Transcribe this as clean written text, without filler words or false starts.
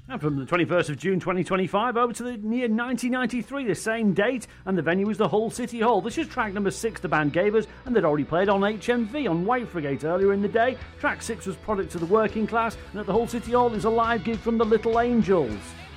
And from the 21st of June 2025 over to the year 1993, the same date, and the venue was the Hull City Hall. This is track number 6 the band gave us, and they'd already played on HMV on White Frigate earlier in the day. Track 6 was Product of the Working Class, and at the Hull City Hall is a live gig from the Little Angels.